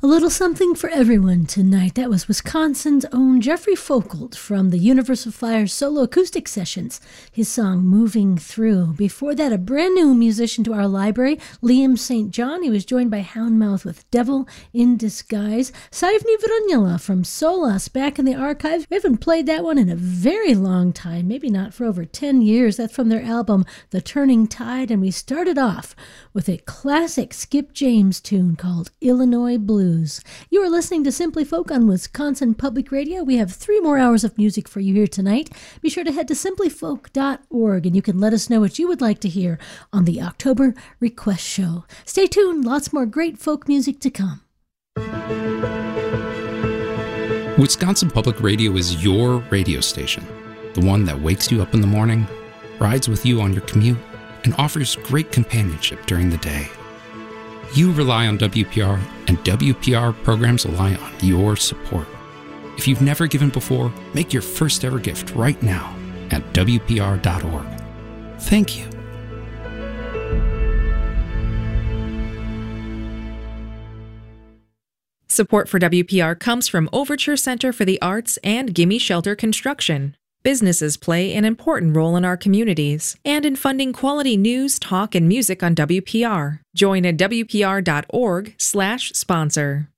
A little something for everyone tonight. That was Wisconsin's own Jeffrey Foucault from the Universal Flyers solo acoustic sessions. His song Moving Through. Before that, a brand new musician to our library, Liam St. John. He was joined by Houndmouth with Devil in Disguise. Saivni Vrunjala from Solas, back in the archives. We haven't played that one in a very long time, maybe not for over 10 years. That's from their album The Turning Tide, and we started off with a classic Skip James tune called Illinois Blues. You are listening to Simply Folk on Wisconsin Public Radio. We have 3 more hours of music for you here tonight. Be sure to head to simplyfolk.org and you can let us know what you would like to hear on the October Request Show. Stay tuned, lots more great folk music to come. Wisconsin Public Radio is your radio station, the one that wakes you up in the morning, rides with you on your commute, and offers great companionship during the day. You rely on WPR, and WPR programs rely on your support. If you've never given before, make your first ever gift right now at WPR.org. Thank you. Support for WPR comes from Overture Center for the Arts and Gimme Shelter Construction. Businesses play an important role in our communities and in funding quality news, talk, and music on WPR. Join at WPR.org/sponsor.